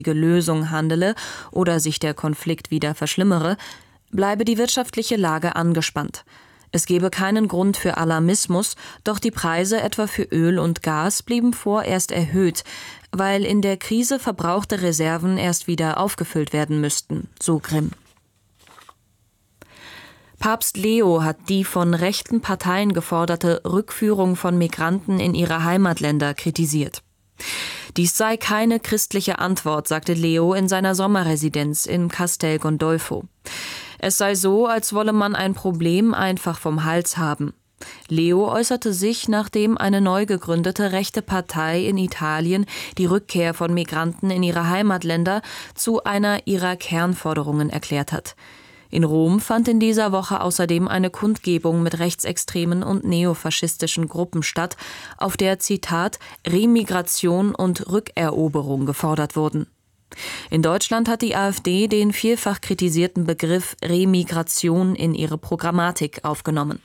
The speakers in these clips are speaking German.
Lösung handele oder sich der Konflikt wieder verschlimmere, bleibe die wirtschaftliche Lage angespannt. Es gebe keinen Grund für Alarmismus, doch die Preise etwa für Öl und Gas blieben vorerst erhöht, weil in der Krise verbrauchte Reserven erst wieder aufgefüllt werden müssten, so Grimm. Papst Leo hat die von rechten Parteien geforderte Rückführung von Migranten in ihre Heimatländer kritisiert. Dies sei keine christliche Antwort, sagte Leo in seiner Sommerresidenz in Castel Gandolfo. Es sei so, als wolle man ein Problem einfach vom Hals haben. Leo äußerte sich, nachdem eine neu gegründete rechte Partei in Italien die Rückkehr von Migranten in ihre Heimatländer zu einer ihrer Kernforderungen erklärt hat. In Rom fand in dieser Woche außerdem eine Kundgebung mit rechtsextremen und neofaschistischen Gruppen statt, auf der, Zitat, Remigration und Rückeroberung gefordert wurden. In Deutschland hat die AfD den vielfach kritisierten Begriff Remigration in ihre Programmatik aufgenommen.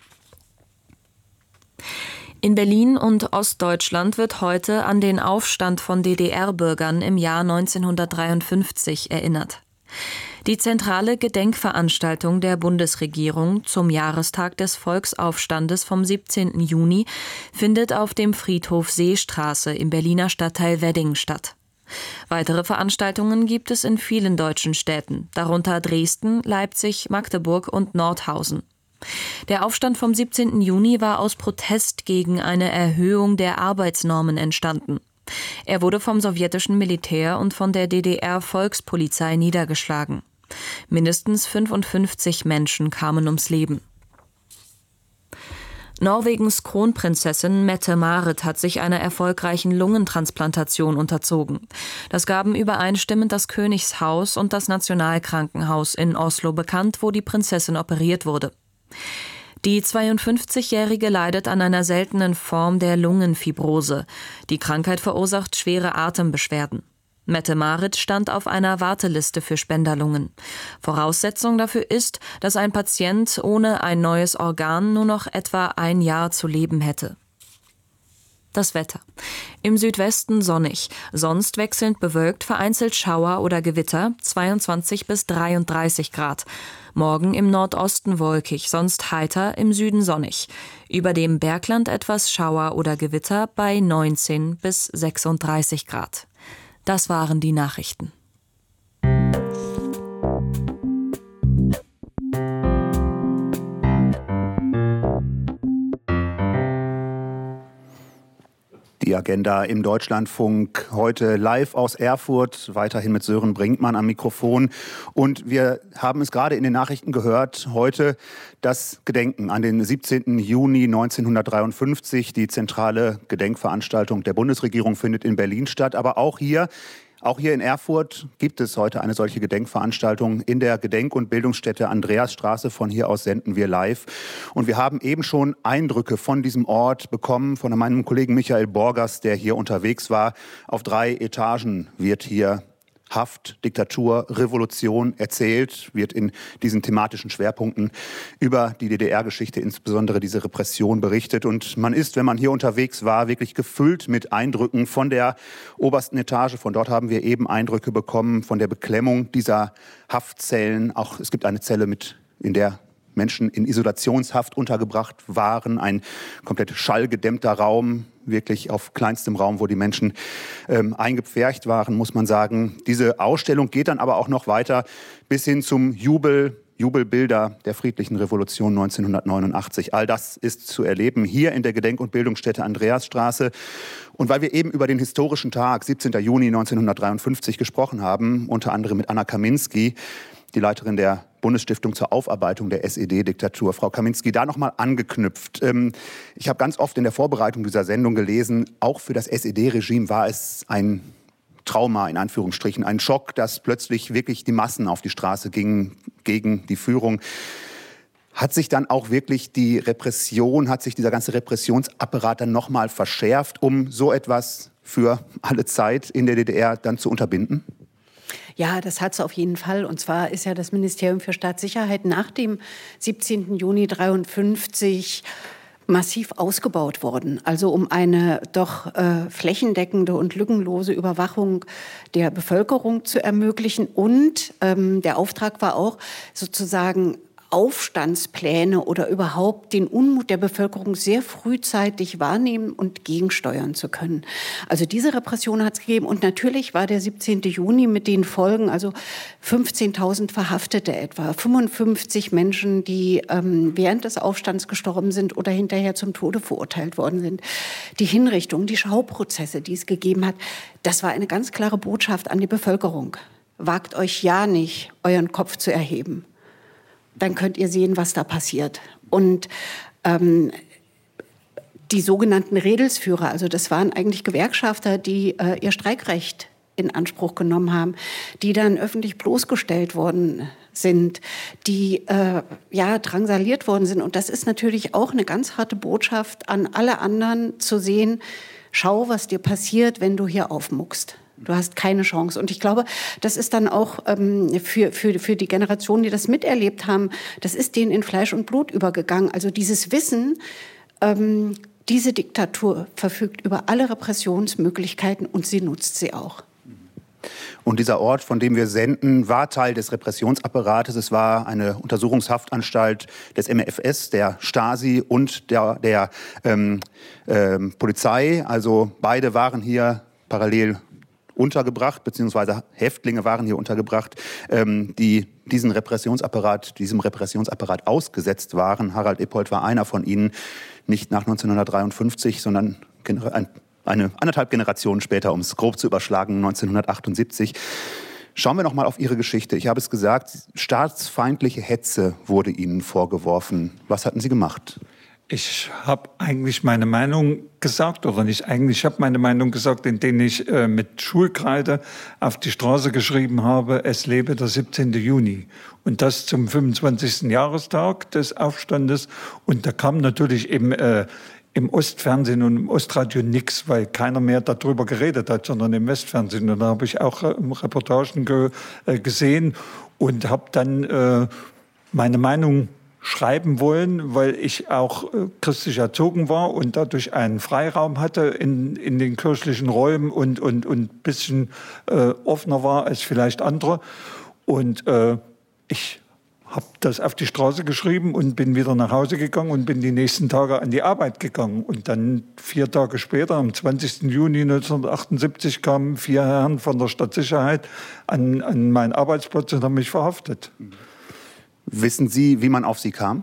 In Berlin und Ostdeutschland wird heute an den Aufstand von DDR-Bürgern im Jahr 1953 erinnert. Die zentrale Gedenkveranstaltung der Bundesregierung zum Jahrestag des Volksaufstandes vom 17. Juni findet auf dem Friedhof Seestraße im Berliner Stadtteil Wedding statt. Weitere Veranstaltungen gibt es in vielen deutschen Städten, darunter Dresden, Leipzig, Magdeburg und Nordhausen. Der Aufstand vom 17. Juni war aus Protest gegen eine Erhöhung der Arbeitsnormen entstanden. Er wurde vom sowjetischen Militär und von der DDR-Volkspolizei niedergeschlagen. Mindestens 55 Menschen kamen ums Leben. Norwegens Kronprinzessin Mette-Marit hat sich einer erfolgreichen Lungentransplantation unterzogen. Das gaben übereinstimmend das Königshaus und das Nationalkrankenhaus in Oslo bekannt, wo die Prinzessin operiert wurde. Die 52-Jährige leidet an einer seltenen Form der Lungenfibrose. Die Krankheit verursacht schwere Atembeschwerden. Mette-Marit stand auf einer Warteliste für Spenderlungen. Voraussetzung dafür ist, dass ein Patient ohne ein neues Organ nur noch etwa ein Jahr zu leben hätte. Das Wetter. Im Südwesten sonnig, sonst wechselnd bewölkt, vereinzelt Schauer oder Gewitter, 22 bis 33 Grad. Morgen im Nordosten wolkig, sonst heiter, im Süden sonnig. Über dem Bergland etwas Schauer oder Gewitter bei 19 bis 36 Grad. Das waren die Nachrichten. Die Agenda im Deutschlandfunk heute live aus Erfurt, weiterhin mit Sören Brinkmann am Mikrofon. Und wir haben es gerade in den Nachrichten gehört, heute das Gedenken an den 17. Juni 1953. Die zentrale Gedenkveranstaltung der Bundesregierung findet in Berlin statt, aber auch hier in Erfurt gibt es heute eine solche Gedenkveranstaltung in der Gedenk- und Bildungsstätte Andreasstraße. Von hier aus senden wir live. Und wir haben eben schon Eindrücke von diesem Ort bekommen von meinem Kollegen Michael Borgers, der hier unterwegs war. Auf 3 Etagen wird hier Haft, Diktatur, Revolution erzählt, wird in diesen thematischen Schwerpunkten über die DDR-Geschichte, insbesondere diese Repression, berichtet. Und man ist, wenn man hier unterwegs war, wirklich gefüllt mit Eindrücken von der obersten Etage. Von dort haben wir eben Eindrücke bekommen von der Beklemmung dieser Haftzellen. Auch es gibt eine Zelle in der Menschen in Isolationshaft untergebracht waren. Ein komplett schallgedämmter Raum, wirklich auf kleinstem Raum, wo die Menschen eingepfercht waren, muss man sagen. Diese Ausstellung geht dann aber auch noch weiter bis hin zum Jubelbilder der friedlichen Revolution 1989. All das ist zu erleben hier in der Gedenk- und Bildungsstätte Andreasstraße. Und weil wir eben über den historischen Tag, 17. Juni 1953, gesprochen haben, unter anderem mit Anna Kaminski, die Leiterin der Bundesstiftung zur Aufarbeitung der SED-Diktatur. Frau Kaminski, da nochmal angeknüpft. Ich habe ganz oft in der Vorbereitung dieser Sendung gelesen, auch für das SED-Regime war es ein Trauma, in Anführungsstrichen, ein Schock, dass plötzlich wirklich die Massen auf die Straße gingen gegen die Führung. Hat sich dann auch wirklich dieser ganze Repressionsapparat dann nochmal verschärft, um so etwas für alle Zeit in der DDR dann zu unterbinden? Ja, das hat es auf jeden Fall. Und zwar ist ja das Ministerium für Staatssicherheit nach dem 17. Juni 1953 massiv ausgebaut worden. Also um eine doch flächendeckende und lückenlose Überwachung der Bevölkerung zu ermöglichen. Und der Auftrag war auch sozusagen Aufstandspläne oder überhaupt den Unmut der Bevölkerung sehr frühzeitig wahrnehmen und gegensteuern zu können. Also diese Repression hat es gegeben. Und natürlich war der 17. Juni mit den Folgen, also 15.000 Verhaftete etwa, 55 Menschen, die während des Aufstands gestorben sind oder hinterher zum Tode verurteilt worden sind. Die Hinrichtungen, die Schauprozesse, die es gegeben hat, das war eine ganz klare Botschaft an die Bevölkerung. Wagt euch ja nicht, euren Kopf zu erheben. Dann könnt ihr sehen, was da passiert. Und die sogenannten Redelsführer, also das waren eigentlich Gewerkschafter, die ihr Streikrecht in Anspruch genommen haben, die dann öffentlich bloßgestellt worden sind, die drangsaliert worden sind. Und das ist natürlich auch eine ganz harte Botschaft an alle anderen zu sehen, schau, was dir passiert, wenn du hier aufmuckst. Du hast keine Chance. Und ich glaube, das ist dann auch für die Generationen, die das miterlebt haben, das ist denen in Fleisch und Blut übergegangen. Also dieses Wissen, diese Diktatur verfügt über alle Repressionsmöglichkeiten und sie nutzt sie auch. Und dieser Ort, von dem wir senden, war Teil des Repressionsapparates. Es war eine Untersuchungshaftanstalt des MFS, der Stasi und der Polizei. Also beide waren hier parallel untergebracht, beziehungsweise Häftlinge waren hier untergebracht, die diesem Repressionsapparat ausgesetzt waren. Harald Ippold war einer von ihnen, nicht nach 1953, sondern eine anderthalb Generationen später, um es grob zu überschlagen, 1978. Schauen wir noch mal auf Ihre Geschichte. Ich habe es gesagt, staatsfeindliche Hetze wurde Ihnen vorgeworfen. Was hatten Sie gemacht? Ich habe eigentlich meine Meinung gesagt, oder nicht eigentlich, ich habe meine Meinung gesagt, indem ich mit Schulkreide auf die Straße geschrieben habe, es lebe der 17. Juni. Und das zum 25. Jahrestag des Aufstandes. Und da kam natürlich eben im Ostfernsehen und im Ostradio nichts, weil keiner mehr darüber geredet hat, sondern im Westfernsehen. Und da habe ich auch Reportagen gesehen und habe dann meine Meinung schreiben wollen, weil ich auch christlich erzogen war und dadurch einen Freiraum hatte in den kirchlichen Räumen und ein bisschen offener war als vielleicht andere. Und ich habe das auf die Straße geschrieben und bin wieder nach Hause gegangen und bin die nächsten Tage an die Arbeit gegangen. Und dann 4 Tage später, am 20. Juni 1978, kamen 4 Herren von der Stadtsicherheit an meinen Arbeitsplatz und haben mich verhaftet. Wissen Sie, wie man auf Sie kam?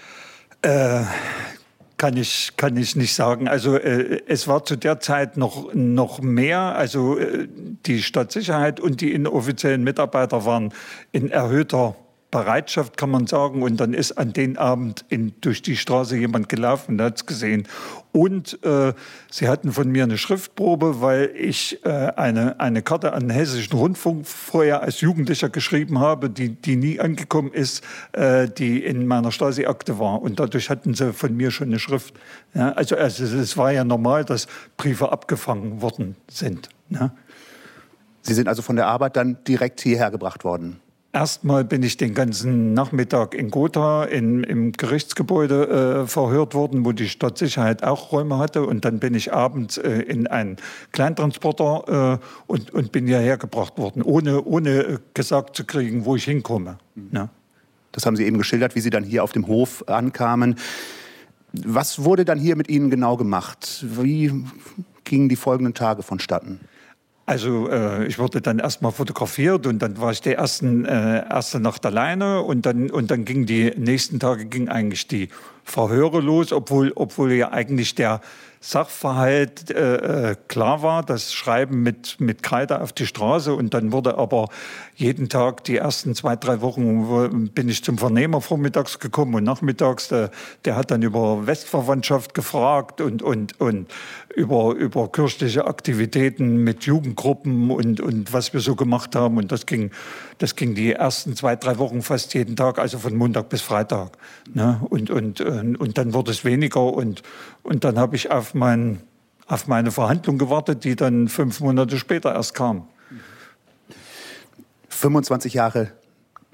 Kann ich nicht sagen. Also es war zu der Zeit noch mehr. Also die Stadtsicherheit und die inoffiziellen Mitarbeiter waren in erhöhter Bereitschaft, kann man sagen. Und dann ist an den Abend durch die Straße jemand gelaufen und hat es gesehen. Und sie hatten von mir eine Schriftprobe, weil ich eine Karte an den Hessischen Rundfunk vorher als Jugendlicher geschrieben habe, die nie angekommen ist, die in meiner Stasi-Akte war. Und dadurch hatten sie von mir schon eine Schrift. Ja, also es war ja normal, dass Briefe abgefangen worden sind. Ja. Sie sind also von der Arbeit dann direkt hierher gebracht worden? Erstmal bin ich den ganzen Nachmittag in Gotha im Gerichtsgebäude verhört worden, wo die Stadtsicherheit auch Räume hatte. Und dann bin ich abends in einen Kleintransporter und bin hierher gebracht worden, ohne gesagt zu kriegen, wo ich hinkomme. Ja. Das haben Sie eben geschildert, wie Sie dann hier auf dem Hof ankamen. Was wurde dann hier mit Ihnen genau gemacht? Wie gingen die folgenden Tage vonstatten? Also ich wurde dann erstmal fotografiert und dann war ich der erste Nacht alleine und dann ging die nächsten Tage eigentlich die Verhöre los, obwohl ja eigentlich der Sachverhalt klar war, das Schreiben mit Kreide auf die Straße. Und dann wurde aber jeden Tag, die ersten 2-3 Wochen, bin ich zum Vernehmer vormittags gekommen und nachmittags. Der hat dann über Westverwandtschaft gefragt und über kirchliche Aktivitäten mit Jugendgruppen und was wir so gemacht haben. Und das ging die ersten 2-3 Wochen fast jeden Tag, also von Montag bis Freitag. Ne? Und dann wurde es weniger und dann habe ich auf meine Verhandlung gewartet, die dann 5 Monate später erst kam. 25 Jahre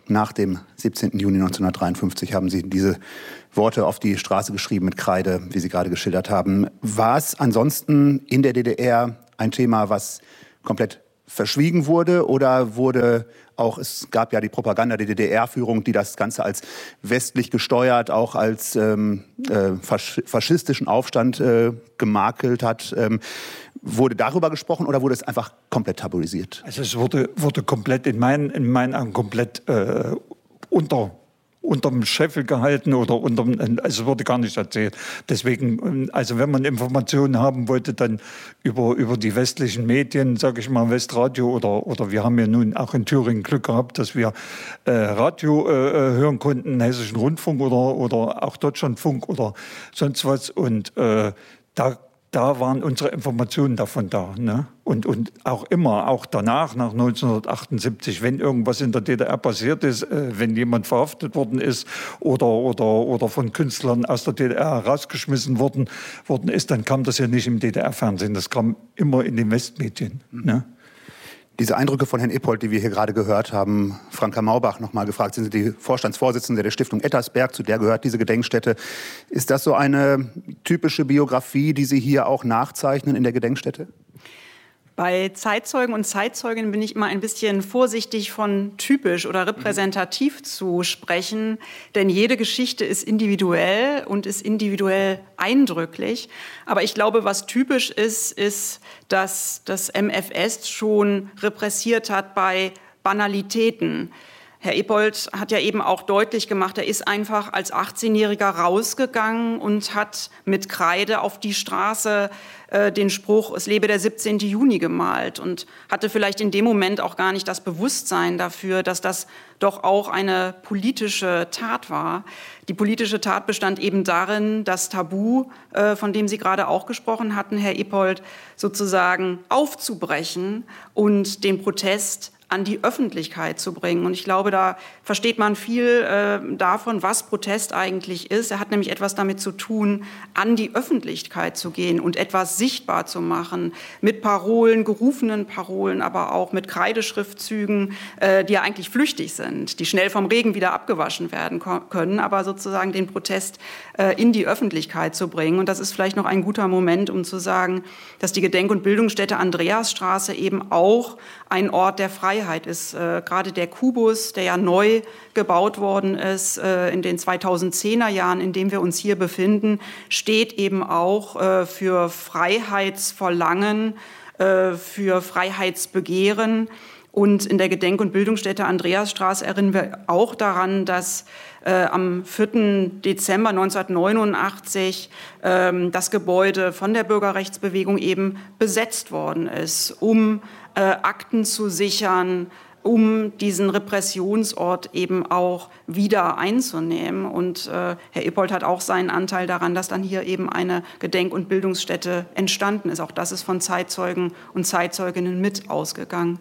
nach dem 17. Juni 1953 haben Sie diese Worte auf die Straße geschrieben mit Kreide, wie Sie gerade geschildert haben. War es ansonsten in der DDR ein Thema, was komplett verschwiegen wurde, oder wurde auch, es gab ja die Propaganda der DDR-Führung, die das Ganze als westlich gesteuert, auch als faschistischen Aufstand gemakelt hat. Wurde darüber gesprochen oder wurde es einfach komplett tabuisiert? Also es wurde komplett in meinen Augen komplett unterm Scheffel gehalten oder also wurde gar nicht erzählt. Deswegen, also wenn man Informationen haben wollte, dann über die westlichen Medien, sage ich mal Westradio oder wir haben ja nun auch in Thüringen Glück gehabt, dass wir Radio hören konnten, Hessischen Rundfunk oder auch Deutschlandfunk oder sonst was, und da waren unsere Informationen davon da. Ne? Und auch immer, auch danach, nach 1978, wenn irgendwas in der DDR passiert ist, wenn jemand verhaftet worden ist oder von Künstlern aus der DDR rausgeschmissen worden ist, dann kam das ja nicht im DDR-Fernsehen, das kam immer in den Westmedien. Ne? Diese Eindrücke von Herrn Ippold, die wir hier gerade gehört haben, Franka Maubach noch mal gefragt, sind Sie die Vorstandsvorsitzende der Stiftung Ettersberg, zu der gehört diese Gedenkstätte. Ist das so eine typische Biografie, die Sie hier auch nachzeichnen in der Gedenkstätte? Bei Zeitzeugen und Zeitzeuginnen bin ich immer ein bisschen vorsichtig, von typisch oder repräsentativ zu sprechen, denn jede Geschichte ist individuell und ist individuell eindrücklich. Aber ich glaube, was typisch ist, dass das MfS schon repressiert hat bei Banalitäten. Herr Ippold hat ja eben auch deutlich gemacht, er ist einfach als 18-Jähriger rausgegangen und hat mit Kreide auf die Straße den Spruch, es lebe der 17. Juni gemalt und hatte vielleicht in dem Moment auch gar nicht das Bewusstsein dafür, dass das doch auch eine politische Tat war. Die politische Tat bestand eben darin, das Tabu, von dem Sie gerade auch gesprochen hatten, Herr Ippold, sozusagen aufzubrechen und den Protest an die Öffentlichkeit zu bringen. Und ich glaube, da versteht man viel davon, was Protest eigentlich ist. Er hat nämlich etwas damit zu tun, an die Öffentlichkeit zu gehen und etwas sichtbar zu machen, mit Parolen, gerufenen Parolen, aber auch mit Kreideschriftzügen, die ja eigentlich flüchtig sind, die schnell vom Regen wieder abgewaschen werden können, aber sozusagen den Protest in die Öffentlichkeit zu bringen. Und das ist vielleicht noch ein guter Moment, um zu sagen, dass die Gedenk- und Bildungsstätte Andreasstraße eben auch ein Ort der Freiheit ist. Gerade der Kubus, der ja neu gebaut worden ist in den 2010er Jahren, in dem wir uns hier befinden, steht eben auch für Freiheitsverlangen, für Freiheitsbegehren. Und in der Gedenk- und Bildungsstätte Andreasstraße erinnern wir auch daran, dass am 4. Dezember 1989 das Gebäude von der Bürgerrechtsbewegung eben besetzt worden ist, um Akten zu sichern, um diesen Repressionsort eben auch wieder einzunehmen. Und Herr Ippold hat auch seinen Anteil daran, dass dann hier eben eine Gedenk- und Bildungsstätte entstanden ist. Auch das ist von Zeitzeugen und Zeitzeuginnen mit ausgegangen.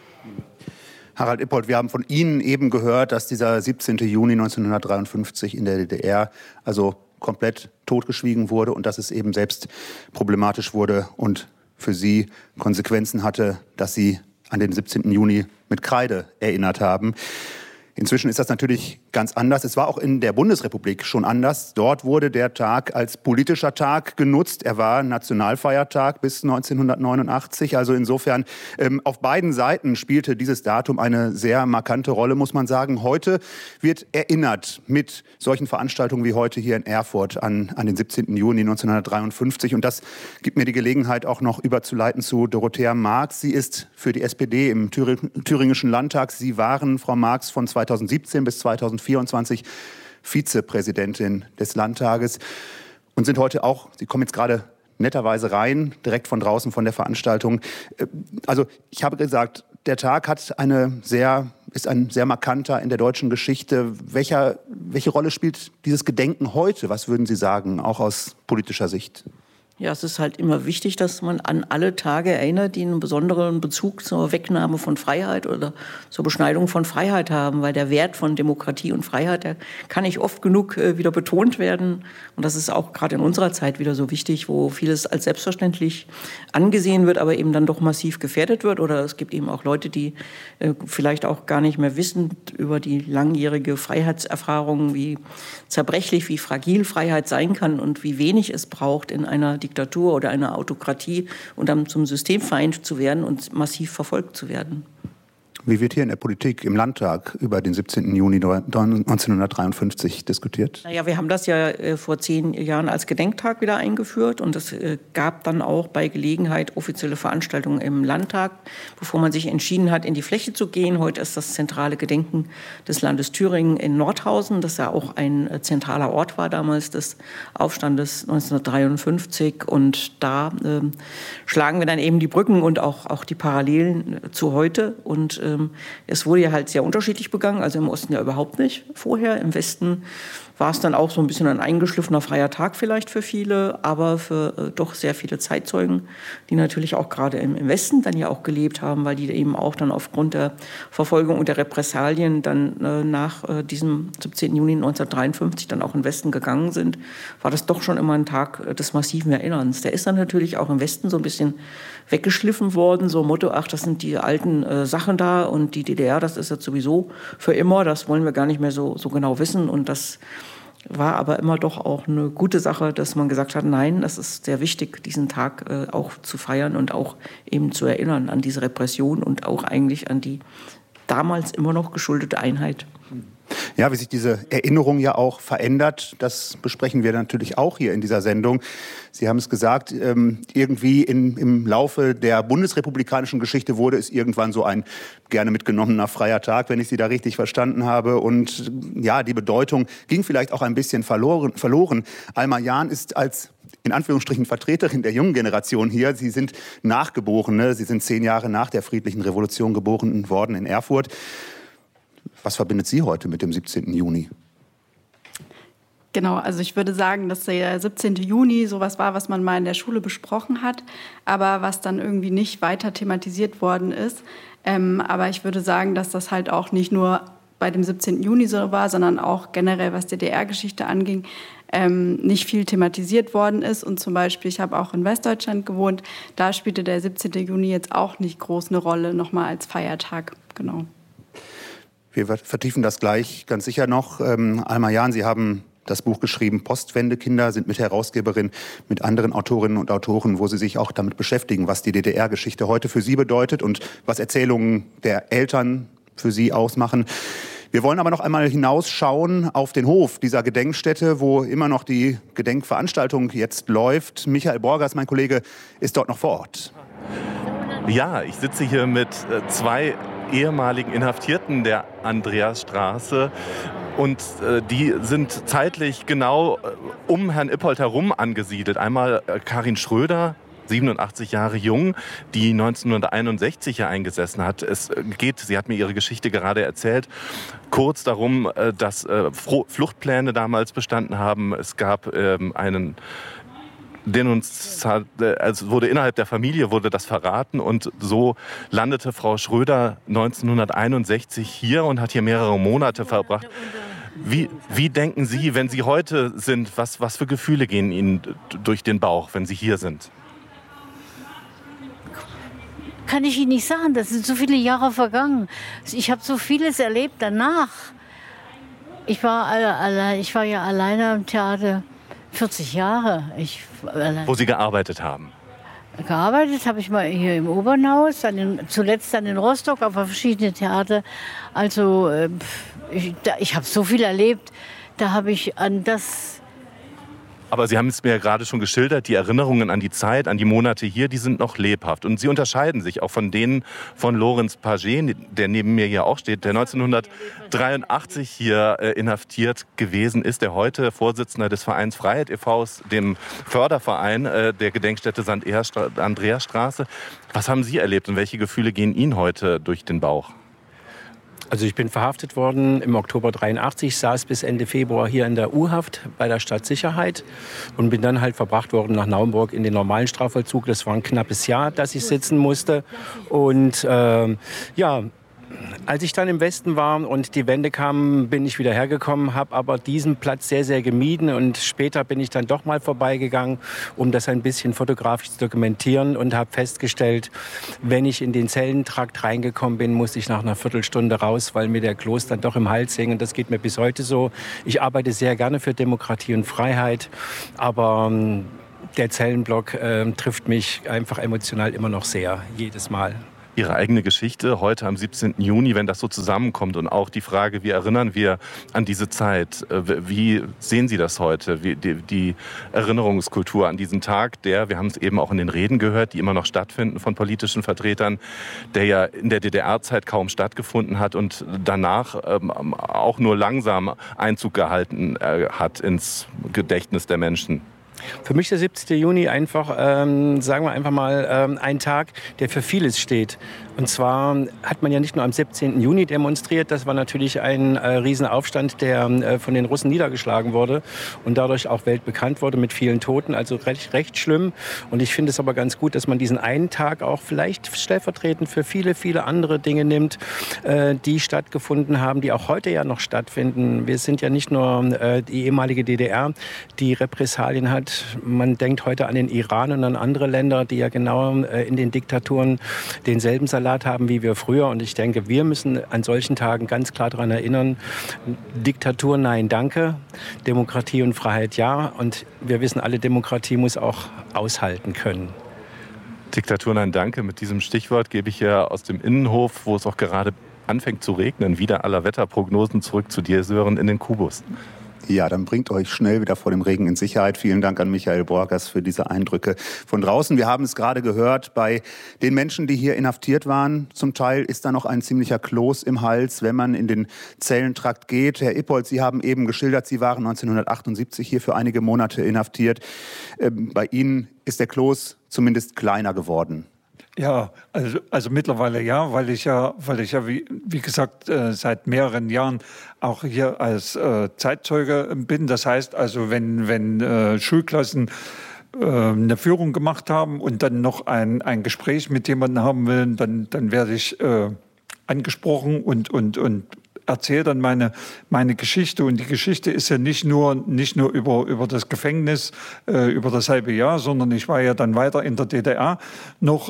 Harald Ippold, wir haben von Ihnen eben gehört, dass dieser 17. Juni 1953 in der DDR also komplett totgeschwiegen wurde und dass es eben selbst problematisch wurde und für Sie Konsequenzen hatte, dass Sie an den 17. Juni mit Kreide erinnert haben. Inzwischen ist das natürlich ganz anders. Es war auch in der Bundesrepublik schon anders. Dort wurde der Tag als politischer Tag genutzt. Er war Nationalfeiertag bis 1989. Also insofern auf beiden Seiten spielte dieses Datum eine sehr markante Rolle, muss man sagen. Heute wird erinnert mit solchen Veranstaltungen wie heute hier in Erfurt an den 17. Juni 1953. Und das gibt mir die Gelegenheit, auch noch überzuleiten zu Dorothea Marx. Sie ist für die SPD im Thüringischen Landtag. Sie waren, Frau Marx, von 2017 bis 2024 Vizepräsidentin des Landtages und sind heute auch, Sie kommen jetzt gerade netterweise rein, direkt von draußen von der Veranstaltung. Also ich habe gesagt, der Tag ist ein sehr markanter in der deutschen Geschichte. Welche Rolle spielt dieses Gedenken heute? Was würden Sie sagen, auch aus politischer Sicht? Ja, es ist halt immer wichtig, dass man an alle Tage erinnert, die einen besonderen Bezug zur Wegnahme von Freiheit oder zur Beschneidung von Freiheit haben, weil der Wert von Demokratie und Freiheit, der kann nicht oft genug wieder betont werden. Und das ist auch gerade in unserer Zeit wieder so wichtig, wo vieles als selbstverständlich angesehen wird, aber eben dann doch massiv gefährdet wird. Oder es gibt eben auch Leute, die vielleicht auch gar nicht mehr wissen über die langjährige Freiheitserfahrung, wie zerbrechlich, wie fragil Freiheit sein kann und wie wenig es braucht in einer Diktatur oder einer Autokratie und dann zum Systemfeind zu werden und massiv verfolgt zu werden. Wie wird hier in der Politik im Landtag über den 17. Juni 1953 diskutiert? Naja, wir haben das ja vor 10 Jahren als Gedenktag wieder eingeführt und es gab dann auch bei Gelegenheit offizielle Veranstaltungen im Landtag, bevor man sich entschieden hat, in die Fläche zu gehen. Heute ist das zentrale Gedenken des Landes Thüringen in Nordhausen, das ja auch ein zentraler Ort war damals des Aufstandes 1953 und da schlagen wir dann eben die Brücken und auch die Parallelen zu heute und es wurde ja halt sehr unterschiedlich begangen, also im Osten ja überhaupt nicht vorher. Im Westen war es dann auch so ein bisschen ein eingeschliffener freier Tag vielleicht für viele, aber für doch sehr viele Zeitzeugen, die natürlich auch gerade im Westen dann ja auch gelebt haben, weil die eben auch dann aufgrund der Verfolgung und der Repressalien dann nach diesem 17. Juni 1953 dann auch in den Westen gegangen sind, war das doch schon immer ein Tag des massiven Erinnerns. Der ist dann natürlich auch im Westen so ein bisschen weggeschliffen worden, so Motto, ach, das sind die alten Sachen da und die DDR, das ist jetzt sowieso für immer, das wollen wir gar nicht mehr so genau wissen und das war aber immer doch auch eine gute Sache, dass man gesagt hat, nein, das ist sehr wichtig, diesen Tag auch zu feiern und auch eben zu erinnern an diese Repression und auch eigentlich an die damals immer noch geschuldete Einheit. Ja, wie sich diese Erinnerung ja auch verändert, das besprechen wir natürlich auch hier in dieser Sendung. Sie haben es gesagt, irgendwie im Laufe der bundesrepublikanischen Geschichte wurde es irgendwann so ein gerne mitgenommener freier Tag, wenn ich Sie da richtig verstanden habe. Und ja, die Bedeutung ging vielleicht auch ein bisschen verloren. Alma Jahn ist als in Anführungsstrichen Vertreterin der jungen Generation hier. Sie sind Nachgeborene, Sie sind 10 Jahre nach der friedlichen Revolution geboren worden in Erfurt. Was verbindet Sie heute mit dem 17. Juni? Genau, also ich würde sagen, dass der 17. Juni sowas war, was man mal in der Schule besprochen hat, aber was dann irgendwie nicht weiter thematisiert worden ist. Aber ich würde sagen, dass das halt auch nicht nur bei dem 17. Juni so war, sondern auch generell, was DDR-Geschichte anging, nicht viel thematisiert worden ist. Und zum Beispiel, ich habe auch in Westdeutschland gewohnt, da spielte der 17. Juni jetzt auch nicht groß eine Rolle, nochmal als Feiertag, genau. Wir vertiefen das gleich ganz sicher noch. Alma Jahn, Sie haben das Buch geschrieben, Postwendekinder, sind Mitherausgeberin mit anderen Autorinnen und Autoren, wo Sie sich auch damit beschäftigen, was die DDR-Geschichte heute für Sie bedeutet und was Erzählungen der Eltern für Sie ausmachen. Wir wollen aber noch einmal hinausschauen auf den Hof dieser Gedenkstätte, wo immer noch die Gedenkveranstaltung jetzt läuft. Michael Borgers, mein Kollege, ist dort noch vor Ort. Ja, ich sitze hier mit 2 ehemaligen Inhaftierten der Andreasstraße. Und die sind zeitlich genau um Herrn Ippold herum angesiedelt. Einmal Karin Schröder, 87 Jahre jung, die 1961 hier eingesessen hat. Es geht, sie hat mir ihre Geschichte gerade erzählt, kurz darum, dass Fluchtpläne damals bestanden haben. Es gab einen also wurde innerhalb der Familie wurde das verraten und so landete Frau Schröder 1961 hier und hat hier mehrere Monate verbracht. Wie denken Sie, wenn Sie heute sind, was für Gefühle gehen Ihnen durch den Bauch, wenn Sie hier sind? Kann ich Ihnen nicht sagen, das sind so viele Jahre vergangen. Ich habe so vieles erlebt danach. Ich war ja alleine am Theater 40 Jahre. Wo Sie gearbeitet haben? Gearbeitet habe ich mal hier im Opernhaus, zuletzt dann in Rostock auf verschiedene Theater. Also ich habe so viel erlebt, da habe ich an das... Aber Sie haben es mir ja gerade schon geschildert, die Erinnerungen an die Zeit, an die Monate hier, die sind noch lebhaft. Und sie unterscheiden sich auch von denen von Lorenz Paget, der neben mir hier auch steht, der 1983 hier inhaftiert gewesen ist, der heute Vorsitzender des Vereins Freiheit e.V., dem Förderverein der Gedenkstätte St. Andreasstraße. Was haben Sie erlebt und welche Gefühle gehen Ihnen heute durch den Bauch? Also ich bin verhaftet worden im Oktober 83, saß bis Ende Februar hier in der U-Haft bei der Stadtsicherheit und bin dann halt verbracht worden nach Naumburg in den normalen Strafvollzug. Das war ein knappes Jahr, dass ich sitzen musste. Und als ich dann im Westen war und die Wende kam, bin ich wieder hergekommen, habe aber diesen Platz sehr, sehr gemieden. Und später bin ich dann doch mal vorbeigegangen, um das ein bisschen fotografisch zu dokumentieren und habe festgestellt, wenn ich in den Zellentrakt reingekommen bin, musste ich nach einer Viertelstunde raus, weil mir der Kloß dann doch im Hals hing. Und das geht mir bis heute so. Ich arbeite sehr gerne für Demokratie und Freiheit, aber der Zellenblock trifft mich einfach emotional immer noch sehr, jedes Mal. Ihre eigene Geschichte heute am 17. Juni, wenn das so zusammenkommt und auch die Frage, wie erinnern wir an diese Zeit? Wie sehen Sie das heute? Die Erinnerungskultur an diesen Tag, wir haben es eben auch in den Reden gehört, die immer noch stattfinden von politischen Vertretern, der ja in der DDR-Zeit kaum stattgefunden hat und danach auch nur langsam Einzug gehalten hat ins Gedächtnis der Menschen. Für mich ist der 17. Juni einfach, sagen wir einfach mal, ein Tag, der für vieles steht. Und zwar hat man ja nicht nur am 17. Juni demonstriert, das war natürlich ein Riesenaufstand, der von den Russen niedergeschlagen wurde und dadurch auch weltbekannt wurde mit vielen Toten, also recht schlimm. Und ich finde es aber ganz gut, dass man diesen einen Tag auch vielleicht stellvertretend für viele, viele andere Dinge nimmt, die stattgefunden haben, die auch heute ja noch stattfinden. Wir sind ja nicht nur die ehemalige DDR, die Repressalien hat. Man denkt heute an den Iran und an andere Länder, die ja genau in den Diktaturen denselben Salat haben wie wir früher. Und ich denke, wir müssen an solchen Tagen ganz klar daran erinnern, Diktatur nein, danke, Demokratie und Freiheit ja. Und wir wissen alle, Demokratie muss auch aushalten können. Diktatur nein, danke. Mit diesem Stichwort gebe ich ja aus dem Innenhof, wo es auch gerade anfängt zu regnen, wieder aller Wetterprognosen zurück zu dir, Sören, in den Kubus. Ja, dann bringt euch schnell wieder vor dem Regen in Sicherheit. Vielen Dank an Michael Borgers für diese Eindrücke von draußen. Wir haben es gerade gehört, bei den Menschen, die hier inhaftiert waren, zum Teil ist da noch ein ziemlicher Kloß im Hals, wenn man in den Zellentrakt geht. Herr Ippold, Sie haben eben geschildert, Sie waren 1978 hier für einige Monate inhaftiert. Bei Ihnen ist der Kloß zumindest kleiner geworden. Ja, also mittlerweile ja, weil ich ja wie gesagt seit mehreren Jahren auch hier als Zeitzeuge bin. Das heißt also, wenn Schulklassen eine Führung gemacht haben und dann noch ein Gespräch mit jemandem haben will, dann werde ich angesprochen und erzähle dann meine Geschichte. Und die Geschichte ist ja nicht nur über das Gefängnis, über das halbe Jahr, sondern ich war ja dann weiter in der DDR noch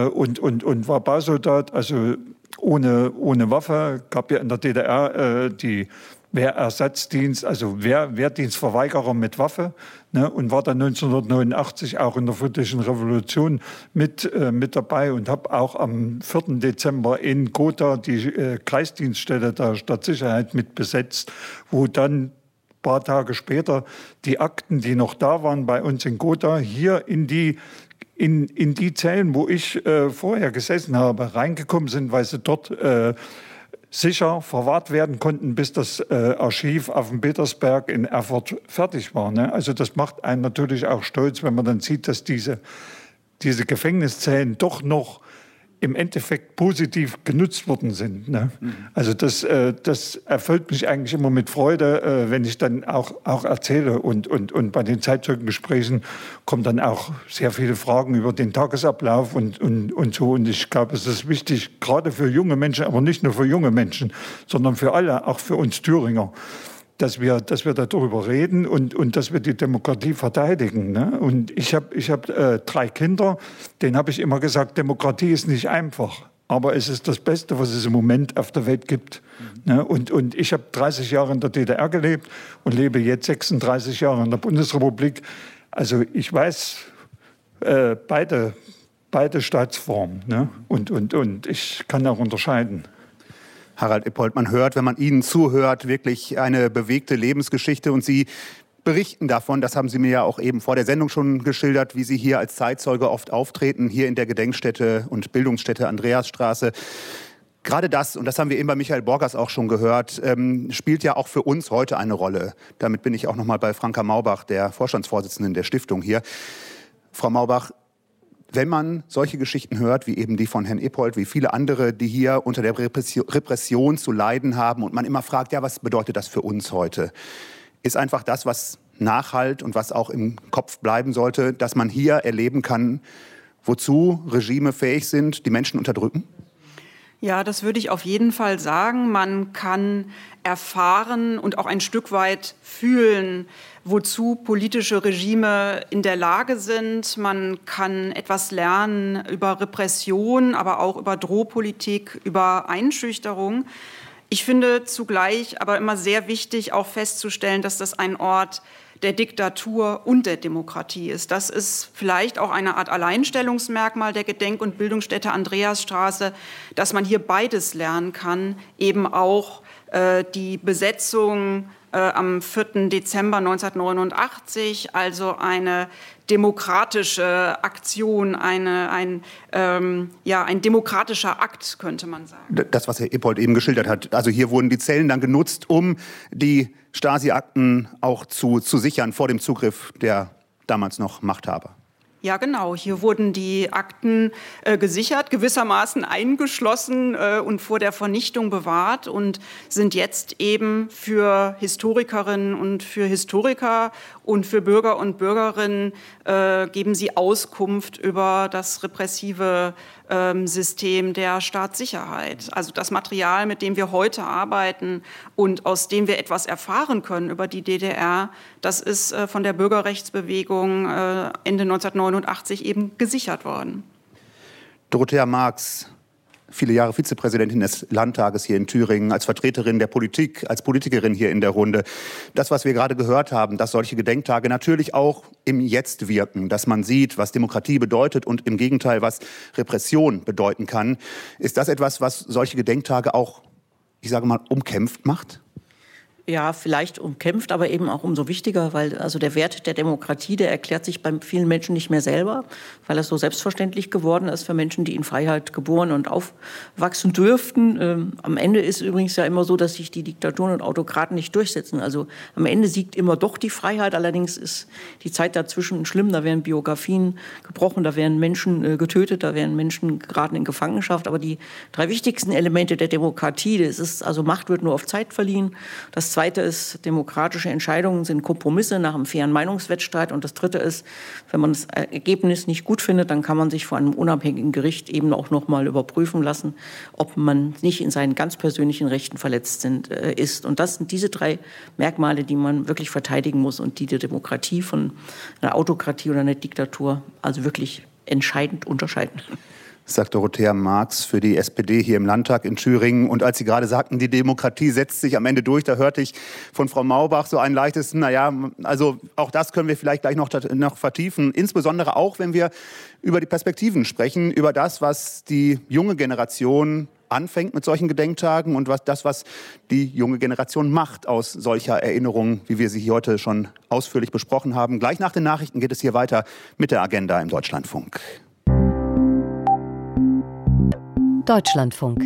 und war Bausoldat, also ohne Waffe. Gab ja in der DDR die Wehrersatzdienst, also Wehrdienstverweigerer mit Waffe, ne, und war dann 1989 auch in der friedlichen Revolution mit dabei und habe auch am 4. Dezember in Gotha die Kreisdienststelle der Stadtsicherheit mit besetzt, wo dann ein paar Tage später die Akten, die noch da waren bei uns in Gotha, hier in die Zellen, wo ich vorher gesessen habe, reingekommen sind, weil sie dort sicher verwahrt werden konnten, bis das Archiv auf dem Petersberg in Erfurt fertig war. Ne? Also das macht einen natürlich auch stolz, wenn man dann sieht, dass diese Gefängniszellen doch noch im Endeffekt positiv genutzt worden sind. Ne? Also das erfüllt mich eigentlich immer mit Freude, wenn ich dann auch erzähle. Und bei den Zeitzeugengesprächen kommen dann auch sehr viele Fragen über den Tagesablauf und so. Und ich glaube, es ist wichtig, gerade für junge Menschen, aber nicht nur für junge Menschen, sondern für alle, auch für uns Thüringer, dass wir darüber reden und dass wir die Demokratie verteidigen. Ne? Und ich hab 3 Kinder, denen habe ich immer gesagt, Demokratie ist nicht einfach, aber es ist das Beste, was es im Moment auf der Welt gibt. Ne? Und ich habe 30 Jahre in der DDR gelebt und lebe jetzt 36 Jahre in der Bundesrepublik. Also ich weiß beide Staatsformen, ne? Und ich kann auch unterscheiden. Harald Ippold, man hört, wenn man Ihnen zuhört, wirklich eine bewegte Lebensgeschichte und Sie berichten davon, das haben Sie mir ja auch eben vor der Sendung schon geschildert, wie Sie hier als Zeitzeuge oft auftreten, hier in der Gedenkstätte und Bildungsstätte Andreasstraße. Gerade das, und das haben wir eben bei Michael Borgers auch schon gehört, spielt ja auch für uns heute eine Rolle. Damit bin ich auch noch mal bei Franka Maubach, der Vorstandsvorsitzenden der Stiftung hier. Frau Maubach, wenn man solche Geschichten hört, wie eben die von Herrn Ippold, wie viele andere, die hier unter der Repression zu leiden haben und man immer fragt, ja, was bedeutet das für uns heute? Ist einfach das, was nachhallt und was auch im Kopf bleiben sollte, dass man hier erleben kann, wozu Regime fähig sind, die Menschen unterdrücken? Ja, das würde ich auf jeden Fall sagen. Man kann erfahren und auch ein Stück weit fühlen, wozu politische Regime in der Lage sind. Man kann etwas lernen über Repression, aber auch über Drohpolitik, über Einschüchterung. Ich finde zugleich aber immer sehr wichtig, auch festzustellen, dass das ein Ort der Diktatur und der Demokratie ist. Das ist vielleicht auch eine Art Alleinstellungsmerkmal der Gedenk- und Bildungsstätte Andreasstraße, dass man hier beides lernen kann, eben auch die Besetzung am 4. Dezember 1989, also eine demokratische Aktion, ein demokratischer Akt, könnte man sagen. Das, was Herr Ippold eben geschildert hat, also hier wurden die Zellen dann genutzt, um die Stasi-Akten auch zu sichern vor dem Zugriff der damals noch Machthaber. Ja, genau. Hier wurden die Akten gesichert, gewissermaßen eingeschlossen und vor der Vernichtung bewahrt und sind jetzt eben für Historikerinnen und für Historiker und für Bürger und Bürgerinnen, geben sie Auskunft über das repressive System der Staatssicherheit. Also das Material, mit dem wir heute arbeiten und aus dem wir etwas erfahren können über die DDR, das ist von der Bürgerrechtsbewegung Ende 1989 eben gesichert worden. Dorothea Marx, viele Jahre Vizepräsidentin des Landtages hier in Thüringen, als Vertreterin der Politik, als Politikerin hier in der Runde. Das, was wir gerade gehört haben, dass solche Gedenktage natürlich auch im Jetzt wirken, dass man sieht, was Demokratie bedeutet und im Gegenteil, was Repression bedeuten kann. Ist das etwas, was solche Gedenktage auch, ich sage mal, umkämpft macht? Ja, vielleicht umkämpft, aber eben auch umso wichtiger, weil also der Wert der Demokratie, der erklärt sich bei vielen Menschen nicht mehr selber, weil es so selbstverständlich geworden ist für Menschen, die in Freiheit geboren und aufwachsen dürften. Am Ende ist übrigens ja immer so, dass sich die Diktaturen und Autokraten nicht durchsetzen. Also am Ende siegt immer doch die Freiheit. Allerdings ist die Zeit dazwischen schlimm. Da werden Biografien gebrochen, da werden Menschen getötet, da werden Menschen geraten in Gefangenschaft. Aber die drei wichtigsten Elemente der Demokratie, das ist also Macht wird nur auf Zeit verliehen. Das Zweite ist, demokratische Entscheidungen sind Kompromisse nach einem fairen Meinungswettstreit. Und das Dritte ist, wenn man das Ergebnis nicht gut findet, dann kann man sich vor einem unabhängigen Gericht eben auch noch mal überprüfen lassen, ob man nicht in seinen ganz persönlichen Rechten verletzt ist. Und das sind diese drei Merkmale, die man wirklich verteidigen muss und die Demokratie von einer Autokratie oder einer Diktatur also wirklich entscheidend unterscheiden. Sagt Dorothea Marx für die SPD hier im Landtag in Thüringen. Und als Sie gerade sagten, die Demokratie setzt sich am Ende durch, da hörte ich von Frau Maubach so ein leichtes, also auch das können wir vielleicht gleich noch vertiefen. Insbesondere auch, wenn wir über die Perspektiven sprechen, über das, was die junge Generation anfängt mit solchen Gedenktagen und was die junge Generation macht aus solcher Erinnerung, wie wir sie hier heute schon ausführlich besprochen haben. Gleich nach den Nachrichten geht es hier weiter mit der Agenda im Deutschlandfunk. Deutschlandfunk.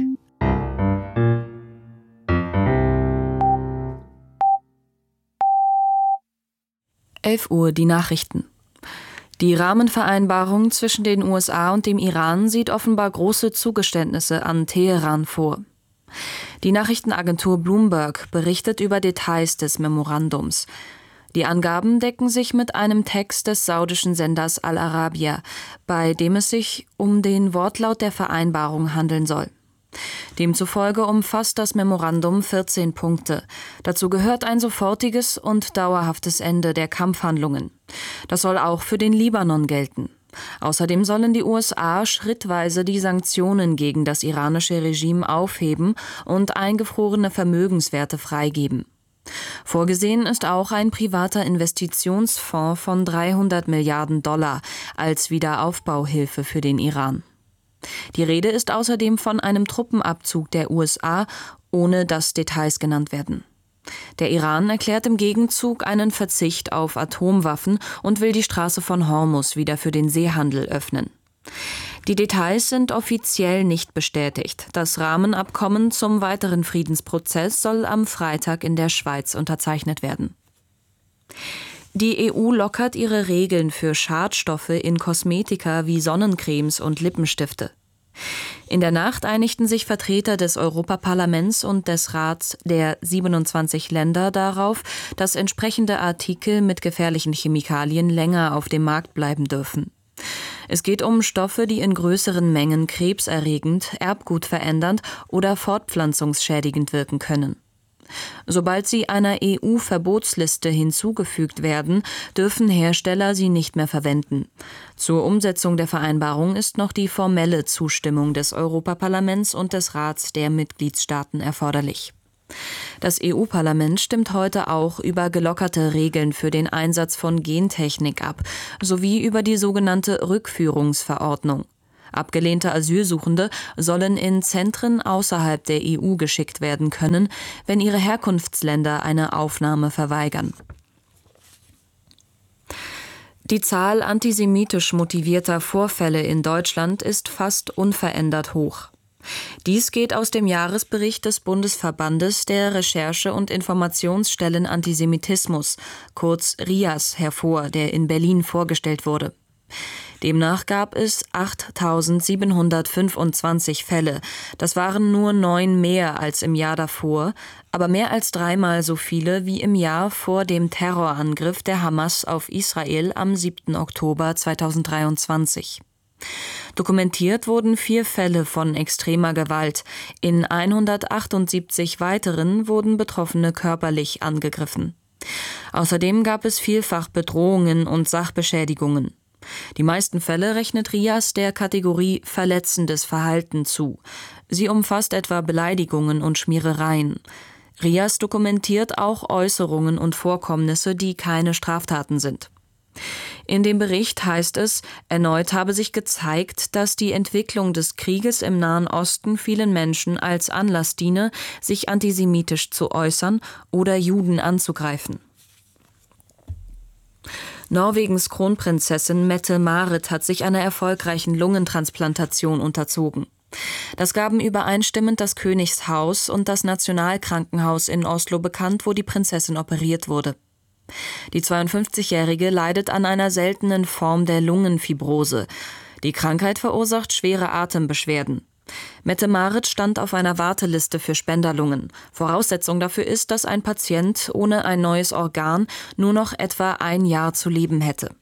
Uhr die Nachrichten. Die Rahmenvereinbarung zwischen den USA und dem Iran sieht offenbar große Zugeständnisse an Teheran vor. Die Nachrichtenagentur Bloomberg berichtet über Details des Memorandums. Die Angaben decken sich mit einem Text des saudischen Senders Al Arabiya, bei dem es sich um den Wortlaut der Vereinbarung handeln soll. Demzufolge umfasst das Memorandum 14 Punkte. Dazu gehört ein sofortiges und dauerhaftes Ende der Kampfhandlungen. Das soll auch für den Libanon gelten. Außerdem sollen die USA schrittweise die Sanktionen gegen das iranische Regime aufheben und eingefrorene Vermögenswerte freigeben. Vorgesehen ist auch ein privater Investitionsfonds von $300 Milliarden als Wiederaufbauhilfe für den Iran. Die Rede ist außerdem von einem Truppenabzug der USA, ohne dass Details genannt werden. Der Iran erklärt im Gegenzug einen Verzicht auf Atomwaffen und will die Straße von Hormuz wieder für den Seehandel öffnen. Die Details sind offiziell nicht bestätigt. Das Rahmenabkommen zum weiteren Friedensprozess soll am Freitag in der Schweiz unterzeichnet werden. Die EU lockert ihre Regeln für Schadstoffe in Kosmetika wie Sonnencremes und Lippenstifte. In der Nacht einigten sich Vertreter des Europaparlaments und des Rats der 27 Länder darauf, dass entsprechende Artikel mit gefährlichen Chemikalien länger auf dem Markt bleiben dürfen. Es geht um Stoffe, die in größeren Mengen krebserregend, erbgutverändernd oder fortpflanzungsschädigend wirken können. Sobald sie einer EU-Verbotsliste hinzugefügt werden, dürfen Hersteller sie nicht mehr verwenden. Zur Umsetzung der Vereinbarung ist noch die formelle Zustimmung des Europaparlaments und des Rats der Mitgliedstaaten erforderlich. Das EU-Parlament stimmt heute auch über gelockerte Regeln für den Einsatz von Gentechnik ab, sowie über die sogenannte Rückführungsverordnung. Abgelehnte Asylsuchende sollen in Zentren außerhalb der EU geschickt werden können, wenn ihre Herkunftsländer eine Aufnahme verweigern. Die Zahl antisemitisch motivierter Vorfälle in Deutschland ist fast unverändert hoch. Dies geht aus dem Jahresbericht des Bundesverbandes der Recherche- und Informationsstellen Antisemitismus, kurz RIAS, hervor, der in Berlin vorgestellt wurde. Demnach gab es 8.725 Fälle. Das waren nur 9 mehr als im Jahr davor, aber mehr als 3-mal so viele wie im Jahr vor dem Terrorangriff der Hamas auf Israel am 7. Oktober 2023. Dokumentiert wurden 4 Fälle von extremer Gewalt. In 178 weiteren wurden Betroffene körperlich angegriffen. Außerdem gab es vielfach Bedrohungen und Sachbeschädigungen. Die meisten Fälle rechnet RIAS der Kategorie verletzendes Verhalten zu. Sie umfasst etwa Beleidigungen und Schmierereien. RIAS dokumentiert auch Äußerungen und Vorkommnisse, die keine Straftaten sind. In dem Bericht heißt es, erneut habe sich gezeigt, dass die Entwicklung des Krieges im Nahen Osten vielen Menschen als Anlass diene, sich antisemitisch zu äußern oder Juden anzugreifen. Norwegens Kronprinzessin Mette-Marit hat sich einer erfolgreichen Lungentransplantation unterzogen. Das gaben übereinstimmend das Königshaus und das Nationalkrankenhaus in Oslo bekannt, wo die Prinzessin operiert wurde. Die 52-Jährige leidet an einer seltenen Form der Lungenfibrose. Die Krankheit verursacht schwere Atembeschwerden. Mette-Marit stand auf einer Warteliste für Spenderlungen. Voraussetzung dafür ist, dass ein Patient ohne ein neues Organ nur noch etwa 1 Jahr zu leben hätte.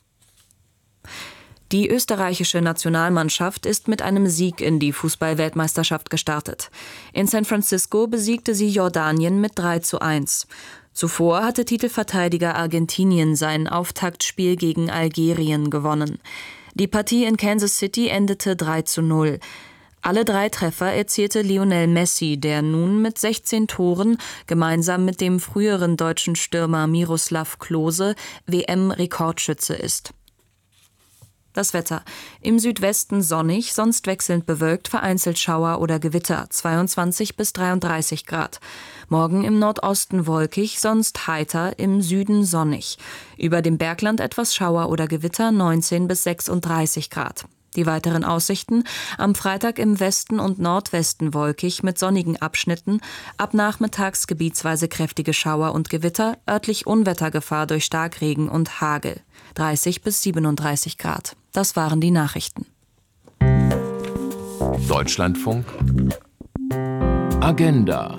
Die österreichische Nationalmannschaft ist mit einem Sieg in die Fußball-Weltmeisterschaft gestartet. In San Francisco besiegte sie Jordanien mit 3:1. Zuvor hatte Titelverteidiger Argentinien sein Auftaktspiel gegen Algerien gewonnen. Die Partie in Kansas City endete 3:0. Alle 3 Treffer erzielte Lionel Messi, der nun mit 16 Toren gemeinsam mit dem früheren deutschen Stürmer Miroslav Klose WM-Rekordschütze ist. Das Wetter. Im Südwesten sonnig, sonst wechselnd bewölkt, vereinzelt Schauer oder Gewitter, 22 bis 33 Grad. Morgen im Nordosten wolkig, sonst heiter, im Süden sonnig. Über dem Bergland etwas Schauer oder Gewitter, 19 bis 36 Grad. Die weiteren Aussichten: am Freitag im Westen und Nordwesten wolkig mit sonnigen Abschnitten, ab nachmittags gebietsweise kräftige Schauer und Gewitter, örtlich Unwettergefahr durch Starkregen und Hagel, 30 bis 37 Grad. Das waren die Nachrichten. Deutschlandfunk Agenda.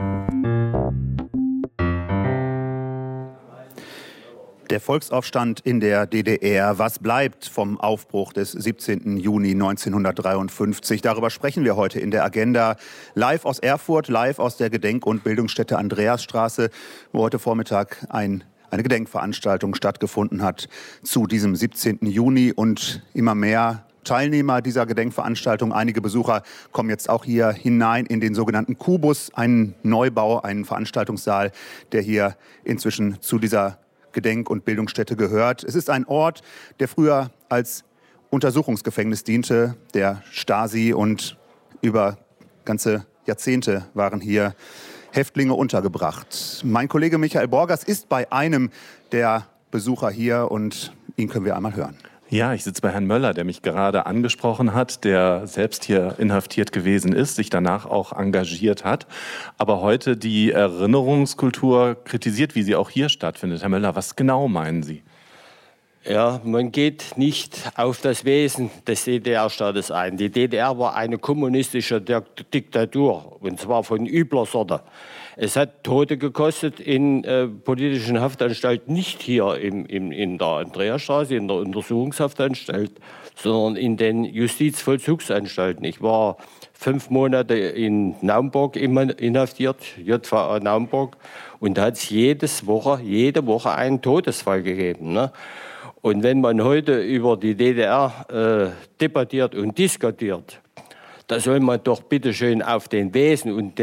Der Volksaufstand in der DDR. Was bleibt vom Aufbruch des 17. Juni 1953? Darüber sprechen wir heute in der Agenda. Live aus Erfurt, live aus der Gedenk- und Bildungsstätte Andreasstraße, wo heute Vormittag eine Gedenkveranstaltung stattgefunden hat zu diesem 17. Juni. Und immer mehr Teilnehmer dieser Gedenkveranstaltung, einige Besucher kommen jetzt auch hier hinein in den sogenannten Kubus, einen Neubau, einen Veranstaltungssaal, der hier inzwischen zu dieser Gedenk- und Bildungsstätte gehört. Es ist ein Ort, der früher als Untersuchungsgefängnis diente, der Stasi, und über ganze Jahrzehnte waren hier Häftlinge untergebracht. Mein Kollege Michael Borgers ist bei einem der Besucher hier und ihn können wir einmal hören. Ja, ich sitze bei Herrn Möller, der mich gerade angesprochen hat, der selbst hier inhaftiert gewesen ist, sich danach auch engagiert hat, aber heute die Erinnerungskultur kritisiert, wie sie auch hier stattfindet. Herr Möller, was genau meinen Sie? Ja, man geht nicht auf das Wesen des DDR-Staates ein. Die DDR war eine kommunistische Diktatur, und zwar von übler Sorte. Es hat Tote gekostet in politischen Haftanstalten, nicht hier in der Andreasstraße, in der Untersuchungshaftanstalt, sondern in den Justizvollzugsanstalten. Ich war 5 Monate in Naumburg inhaftiert, JVA Naumburg, und da hat es jede Woche einen Todesfall gegeben, ne? Und wenn man heute über die DDR debattiert und diskutiert, da soll man doch bitte schön auf den Wesen und